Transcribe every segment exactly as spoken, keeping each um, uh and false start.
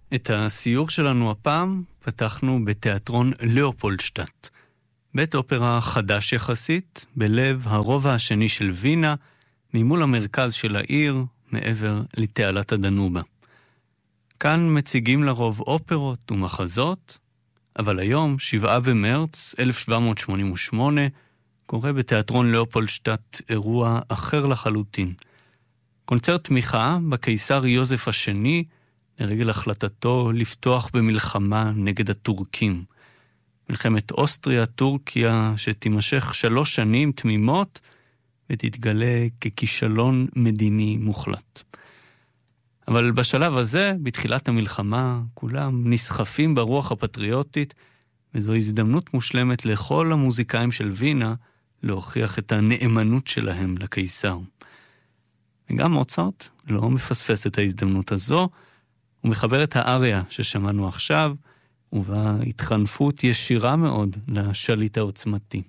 את הסיור שלנו הפעם פתחנו בתיאטרון לאופולדשטאט, בית אופרה חדש יחסית, בלב הרובע השני של וינה, ממול המרכז של העיר, מעבר לתעלת הדנובה. כאן מציגים לרוב אופרות ומחזות, אבל היום, שבעה במרץ אלף שבע מאות שמונים ושמונה, קורה בתיאטרון לאופולדשטאט אירוע אחר לחלוטין. קונצרט תמיכה בקיסר יוזף השני, לרגל החלטתו לפתוח במלחמה נגד הטורקים. מלחמת אוסטריה-טורקיה שתימשך שלוש שנים תמימות, ותתגלה ככישלון מדיני מוחלט. אבל בשלב הזה, בתחילת המלחמה, כולם נסחפים ברוח הפטריוטית, וזו הזדמנות מושלמת לכל המוזיקאים של וינה להוכיח את הנאמנות שלהם לקיסר. וגם מוצרט לא מפספס את ההזדמנות הזו, הוא מחבר את האריה ששמענו עכשיו, ובה התחנפות ישירה מאוד לשליט העוצמתי.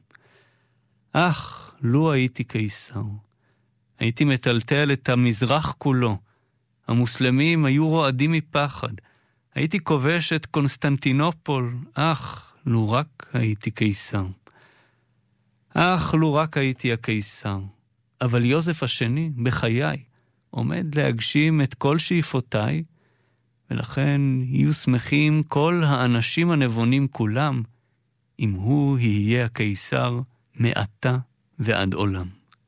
אך, לו הייתי קיסר, הייתי מטלטל את המזרח כולו, המוסלמים היו רועדים מפחד, הייתי כובש את קונסטנטינופול, אך, לו רק הייתי קיסר. אך, לו רק הייתי הקיסר. אבל יוזף השני, בחיי, עומד להגשים את כל שאיפותיי, ולכן יהיו שמחים כל האנשים הנבונים כולם, אם הוא יהיה הקיסר מעתה ועד עולם.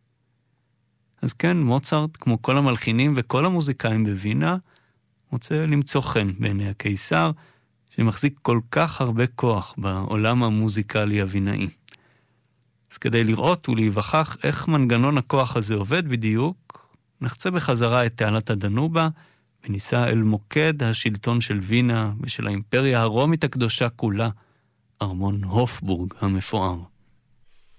אז כן, מוצרט, כמו כל המלחינים וכל המוזיקאים בווינה, רוצה למצוא חן בעיני הקיסר, שמחזיק כל כך הרבה כוח בעולם המוזיקלי הווינאי. אז כדי לראות ולהיווכח איך מנגנון הכוח הזה עובד בדיוק, נחצה בחזרה את תעלת הדנובה, וניסה אל מוקד השלטון של וינה ושל האימפריה הרומית הקדושה כולה, ארמון הופבורג המפואר.